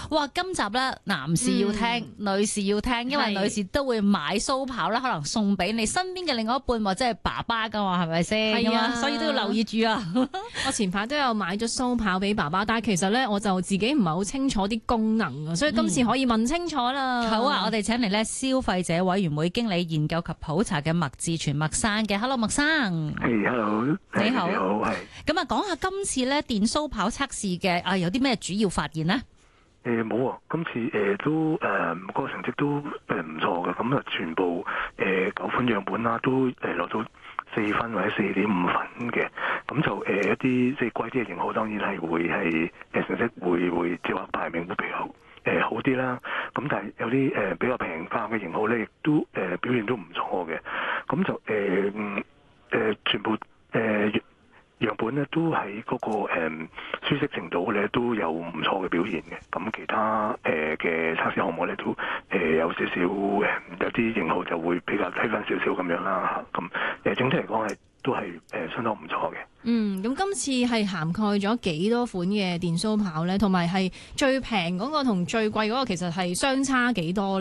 哇，今集咧男士要聽，女士要聽，因為女士都會買蘇跑啦，可能送俾你身邊嘅另外一半或者係爸爸噶嘛，係咪先？ 係啊， 所以都要留意住啊。 我前排都有買咗蘇跑俾爸爸，但係其實咧我就自己唔係好清楚啲功能啊，所以今次可以問清楚啦。 好啊，我哋請嚟咧消費者委員會經理研究及普查嘅麥志全麥生嘅 ，Hello 麥生。 Hello， 你好， 係。 咁啊，講下今次咧電蘇跑測試嘅有啲咩主要發現呢？ 冇啊，今次都個成績都唔錯嘅，咁啊全部9款樣本啦，都攞到4分或者4.5分嘅，咁就一啲即係貴啲嘅型號，當然係會係成績會即係話排名會比較好啲啦。咁但係有啲比較平價嘅型號咧，亦都表現都唔錯嘅，咁就全部樣本咧都喺嗰個舒適程度咧都有唔錯嘅表現嘅，咁其他嘅測試項目咧都有少少有啲型號就會比較低分少少咁樣啦嚇，咁整體嚟講係都係相當唔錯嘅。 咁今次係涵蓋咗幾多款嘅電蘇跑咧，同埋係最平嗰個同最貴嗰個其實係相差幾多咧？